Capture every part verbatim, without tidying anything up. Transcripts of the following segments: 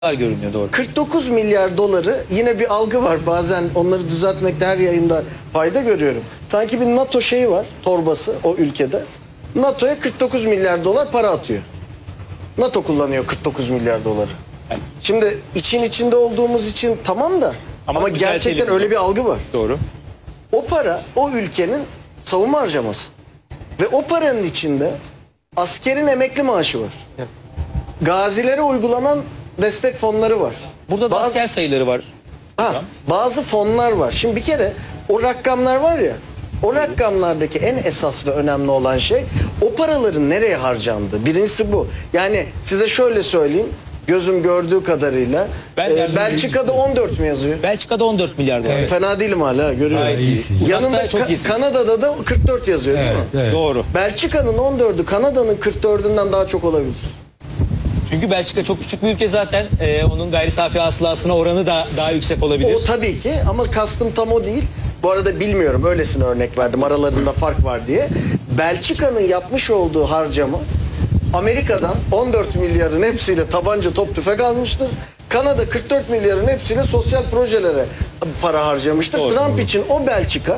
görünüyor, doğru. kırk dokuz milyar doları, yine bir algı var. Bazen onları düzeltmekte her yayında fayda görüyorum. Sanki bir NATO şeyi var, torbası o ülkede. NATO'ya kırk dokuz milyar dolar para atıyor. NATO kullanıyor kırk dokuz milyar doları. Şimdi için içinde olduğumuz için tamam da ama, ama gerçekten öyle bir algı var. Doğru. O para o ülkenin savunma harcaması. Ve o paranın içinde askerin emekli maaşı var. Evet. Gazilere uygulanan destek fonları var. Burada da bazı, asker sayıları var. Ha, bazı fonlar var. Şimdi bir kere o rakamlar var ya, o rakamlardaki en esas ve önemli olan şey o paraların nereye harcandığı. Birincisi bu. Yani size şöyle söyleyeyim. Gözüm gördüğü kadarıyla e, Belçika'da on dört mü yazıyor? Belçika'da on dört milyar dolar. Evet. Fena değilim hala, görüyorum. Yanında çok ka Kanada'da da kırk dört yazıyor, evet, değil mi? Evet. Doğru. Belçika'nın on dördü Kanada'nın kırk dördünden daha çok olabilir. Çünkü Belçika çok küçük bir ülke zaten. Ee, onun gayri safi hasılasına oranı da daha yüksek olabilir. O tabii ki, ama kastım tam o değil. Bu arada bilmiyorum, öylesine örnek verdim, aralarında fark var diye. Belçika'nın yapmış olduğu harcama Amerika'dan on dört milyarın hepsiyle tabanca, top, tüfek almıştır. Kanada kırk dört milyarın hepsiyle sosyal projelere para harcamıştır. Doğru. Trump için o Belçika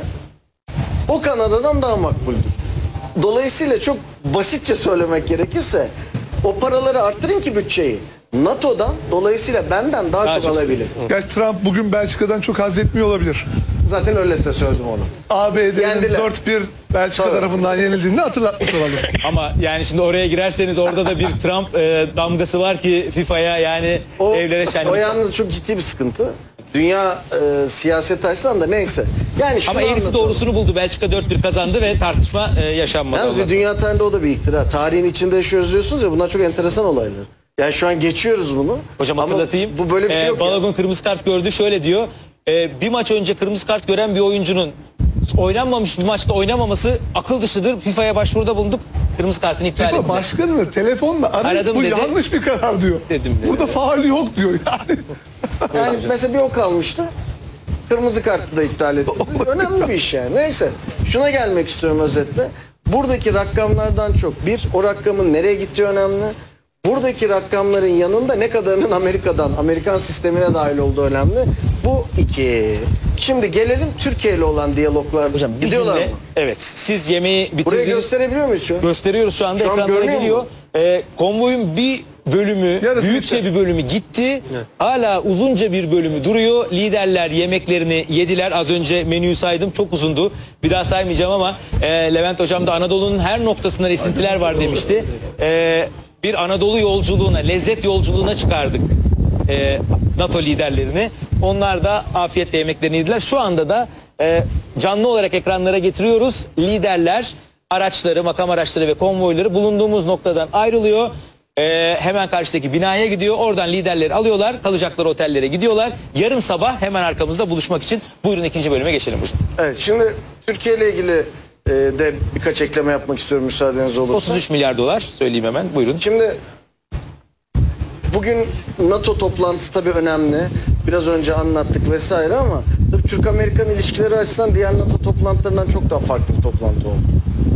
o Kanada'dan daha makbuldür. Dolayısıyla çok basitçe söylemek gerekirse o paraları arttırın ki bütçeyi NATO'dan, dolayısıyla benden daha, daha çok, çok alabilir. Gerçi Trump bugün Belçika'dan çok haz etmiyor olabilir. Zaten öyleyse söyledim onu. A B D'nin dört bir Belçika Tabii. tarafından yenildiğini hatırlatmış olalım. Ama yani şimdi oraya girerseniz orada da bir Trump e, damgası var ki FIFA'ya, yani o, evlere şenlik. O yalnız çok ciddi bir sıkıntı. Dünya e, siyaset açısından da neyse. Yani ama eğrisi doğrusunu buldu. Belçika dört bir kazandı ve tartışma e, yaşanmadı. Yani bir dünya tarihinde o da bir iktidar. Tarihin içinde yaşıyoruz diyorsunuz ya, bunlar çok enteresan olaylar. Yani şu an geçiyoruz bunu. Hocam hatırlatayım. Bu böyle bir şey yok. Ee, Balogun ya. Kırmızı kart gördü. Şöyle diyor. E, bir maç önce kırmızı kart gören bir oyuncunun oynanmamış bir maçta oynamaması akıl dışıdır. FIFA'ya başvuruda bulunduk. Kırmızı kartını iptal ettiler. FIFA başkanını telefonla arayıp bu dedi, yanlış bir karar diyor. Dedim dedi. Burada faul yok diyor yani. Yani mesela bir o kalmıştı. Kırmızı kartı da iptal etti. Önemli bir iş yani. Neyse. Şuna gelmek istiyorum özetle. Buradaki rakamlardan çok bir, o rakamın nereye gittiği önemli. Buradaki rakamların yanında ne kadarının Amerika'dan, Amerikan sistemine dahil olduğu önemli. Bu iki. Şimdi gelelim Türkiye ile olan diyaloglar. Hocam gidiyorlar mı? Evet. Siz yemeği bitirdiniz. Burayı gösterebiliyor muyuz şu an? Gösteriyoruz şu anda. Şu an ekranlara geliyor. Ee, konvoyun bir bölümü, yarısı büyükçe bitti. bir bölümü gitti. Evet. Hala uzunca bir bölümü duruyor. Liderler yemeklerini yediler. Az önce menüyü saydım. Çok uzundu. Bir daha saymayacağım ama e, Levent Hocam da Anadolu'nun her noktasından esintiler var demişti. E, bir Anadolu yolculuğuna, lezzet yolculuğuna çıkardık e, NATO liderlerini. Onlar da afiyetle yemeklerini yediler. Şu anda da e, canlı olarak ekranlara getiriyoruz. Liderler araçları, makam araçları ve konvoyları bulunduğumuz noktadan ayrılıyor. Ee, hemen karşıdaki binaya gidiyor. Oradan liderleri alıyorlar. Kalacakları otellere gidiyorlar. Yarın sabah hemen arkamızda buluşmak için. Buyurun ikinci bölüme geçelim hocam. Evet, şimdi Türkiye ile ilgili e, de birkaç ekleme yapmak istiyorum müsaadeniz olursa. otuz üç milyar dolar söyleyeyim hemen. Buyurun. Şimdi bugün NATO toplantısı tabii önemli. Biraz önce anlattık vesaire ama Türk-Amerikan ilişkileri açısından diğer NATO toplantılarından çok daha farklı bir toplantı oldu.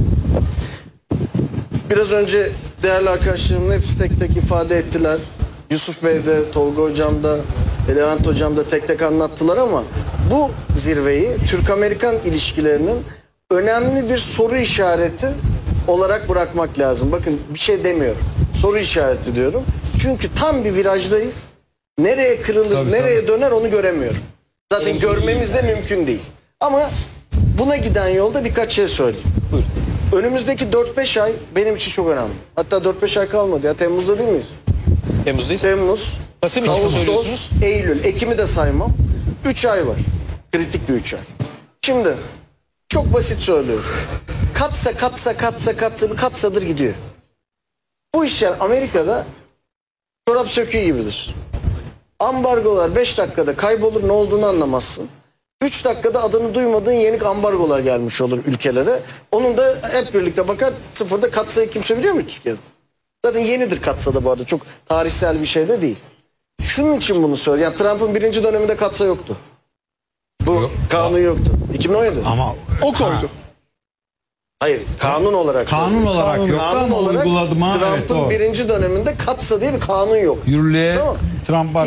Biraz önce değerli arkadaşlarımın hepsi tek tek ifade ettiler. Yusuf Bey de, Tolga Hocam da, Levent Hocam da tek tek anlattılar ama bu zirveyi Türk-Amerikan ilişkilerinin önemli bir soru işareti olarak bırakmak lazım. Bakın bir şey demiyorum. Soru işareti diyorum. Çünkü tam bir virajdayız. Nereye kırılır, tabii, nereye tabii. döner onu göremiyorum. Zaten evet, görmemiz de mümkün değil. Ama buna giden yolda birkaç şey söyleyeyim. Buyurun. Önümüzdeki dört beş ay benim için çok önemli. Hatta dört beş ay kalmadı ya. Temmuz'da değil miyiz? Temmuz'dayız. Temmuz, Kasım için söylüyorsunuz. Eylül, Ekim'i de saymam. üç ay var. Kritik bir üç ay. Şimdi çok basit söylüyorum. Katsa katsa katsa katsa katsadır gidiyor. Bu işler Amerika'da çorap söküğü gibidir. Ambargolar beş dakikada kaybolur, ne olduğunu anlamazsın. üç dakikada adını duymadığın yeni ambargolar gelmiş olur ülkelere. Onun da hep birlikte bakar, sıfırda katsayı kimse biliyor mu Türkiye'de? Zaten yenidir katsada bu arada. Çok tarihsel bir şey de değil. Şunun için bunu söylüyorum. Yani Trump'ın birinci döneminde katsa yoktu. Bu Yok. kanun yoktu. iki bin on yedi. Ama o koydu. Hayır, kanun olarak. Kanun söylüyorum. olarak yok Kanun ama olarak uyguladı mı? Evet, Trump'ın doğru. birinci döneminde katsa diye bir kanun yok. Yürürlüğe Tamam. Trump